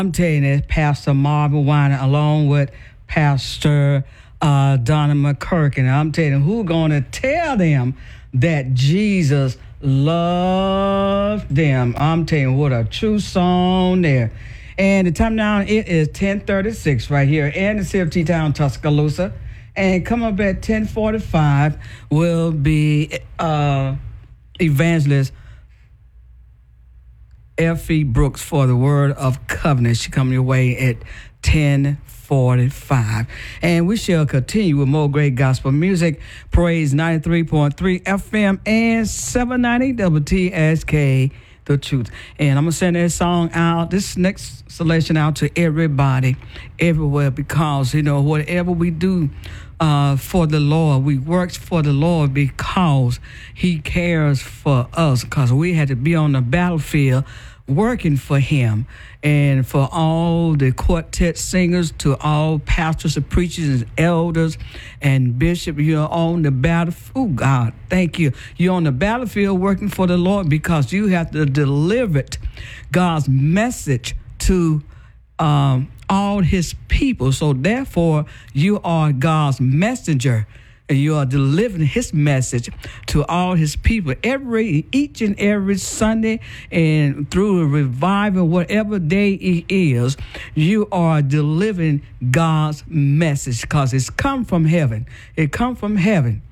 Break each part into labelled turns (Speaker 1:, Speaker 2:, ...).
Speaker 1: I'm telling you, it's Pastor Marvin Weiner along with Pastor Donna McCurkin. And I'm telling you, who's going to tell them that Jesus loved them? I'm telling you, what a true song there. And the time now, it is 10:36 right here in the city of T-Town, Tuscaloosa. And come up at 10:45 will be evangelist Effie Brooks for the Word of Covenant. She coming your way at 10:45. And we shall continue with more great gospel music. Praise 93.3 FM and 790 WTSK, The Truth. And I'm going to send this song out, this next selection out to everybody, everywhere, because, whatever we do for the Lord, we work for the Lord because He cares for us, because we had to be on the battlefield working for Him. And for all the quartet singers, to all pastors and preachers and elders and bishops, you're on the battlefield. Oh, God, thank you. You're on the battlefield working for the Lord because you have to deliver God's message to all His people. So therefore, you are God's messenger, and you are delivering His message to all His people each and every Sunday, and through a revival, whatever day it is, you are delivering God's message, because it's come from heaven. It come from heaven.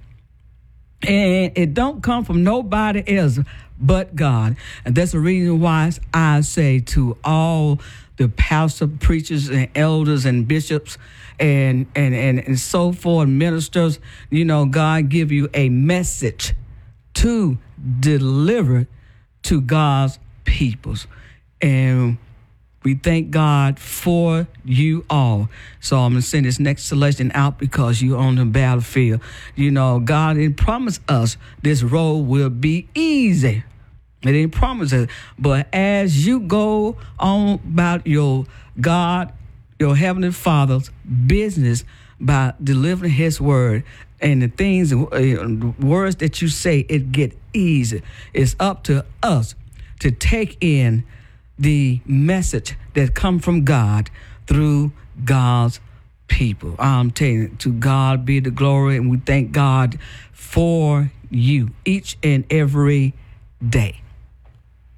Speaker 1: And it don't come from nobody else but God. And that's the reason why I say to all the pastors, preachers, and elders, and bishops, and so forth, ministers, God give you a message to deliver to God's peoples. And we thank God for you all. So I'm going to send this next selection out because you're on the battlefield. God didn't promise us this road will be easy. It didn't promise it. But as you go on about your Heavenly Father's business by delivering His word, and the things, the words that you say, it get easy. It's up to us to take in the message that come from God through God's people. I'm telling you, to God be the glory, and we thank God for you each and every day.